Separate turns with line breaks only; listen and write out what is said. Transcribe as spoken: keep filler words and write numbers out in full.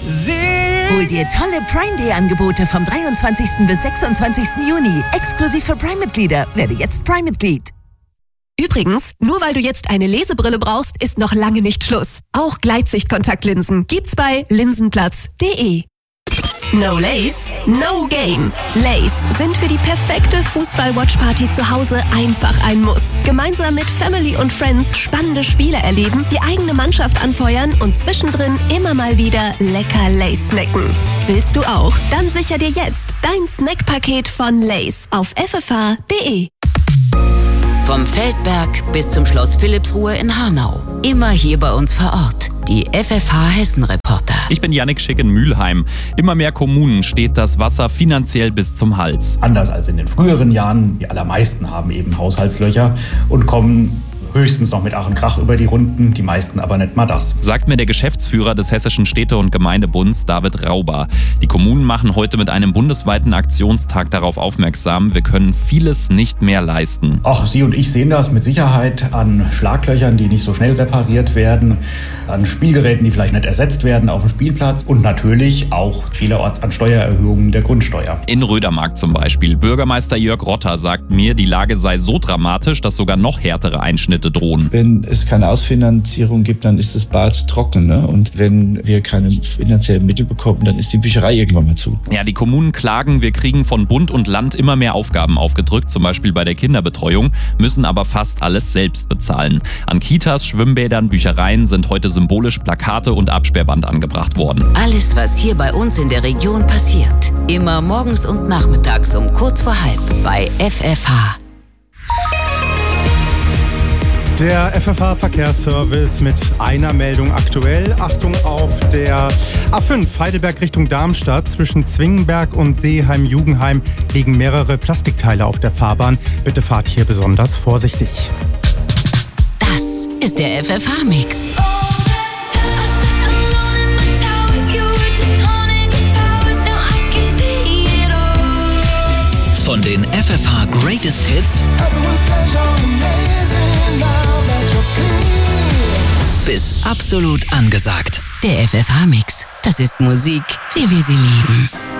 Hol dir tolle Prime Day Angebote vom dreiundzwanzigsten bis sechsundzwanzigsten Juni. Exklusiv für Prime-Mitglieder. Werde jetzt Prime-Mitglied.
Übrigens, nur weil du jetzt eine Lesebrille brauchst, ist noch lange nicht Schluss. Auch Gleitsicht-Kontaktlinsen gibt's bei linsenplatz punkt de. No Lace, no Game. Lace sind für die perfekte Fußball-Watch-Party zu Hause einfach ein Muss. Gemeinsam mit Family und Friends spannende Spiele erleben, die eigene Mannschaft anfeuern und zwischendrin immer mal wieder lecker Lace snacken. Willst du auch? Dann sicher dir jetzt dein Snackpaket von Lace auf f f h punkt de.
Vom Feldberg bis zum Schloss Philippsruhe in Hanau. Immer hier bei uns vor Ort. Die F F H Hessen-Reporter.
Ich bin Jannik Schick in Mülheim. Immer mehr Kommunen steht das Wasser finanziell bis zum Hals.
Anders als in den früheren Jahren, die allermeisten haben eben Haushaltslöcher und kommen höchstens noch mit Ach und Krach über die Runden, die meisten aber nicht mal das.
Sagt mir der Geschäftsführer des Hessischen Städte- und Gemeindebunds, David Rauber. Die Kommunen machen heute mit einem bundesweiten Aktionstag darauf aufmerksam, wir können vieles nicht mehr leisten.
Auch Sie und ich sehen das mit Sicherheit an Schlaglöchern, die nicht so schnell repariert werden, an Spielgeräten, die vielleicht nicht ersetzt werden auf dem Spielplatz und natürlich auch vielerorts an Steuererhöhungen der Grundsteuer.
In Rödermark zum Beispiel. Bürgermeister Jörg Rotter sagt mir, die Lage sei so dramatisch, dass sogar noch härtere Einschnitte drohen.
Wenn es keine Ausfinanzierung gibt, dann ist das Bad trocken. Ne? Und wenn wir keine finanziellen Mittel bekommen, dann ist die Bücherei irgendwann mal zu.
Ja, die Kommunen klagen, wir kriegen von Bund und Land immer mehr Aufgaben aufgedrückt, zum Beispiel bei der Kinderbetreuung, müssen aber fast alles selbst bezahlen. An Kitas, Schwimmbädern, Büchereien sind heute symbolisch Plakate und Absperrband angebracht worden.
Alles, was hier bei uns in der Region passiert. Immer morgens und nachmittags um kurz vor halb bei F F H.
Der F F H-Verkehrsservice mit einer Meldung aktuell. Achtung, auf der A fünf Heidelberg Richtung Darmstadt zwischen Zwingenberg und Seeheim-Jugenheim liegen mehrere Plastikteile auf der Fahrbahn. Bitte fahrt hier besonders vorsichtig.
Das ist der F F H-Mix.
Von den F F H Greatest Hits bis absolut angesagt.
Der F F H-Mix. Das ist Musik, wie wir sie lieben.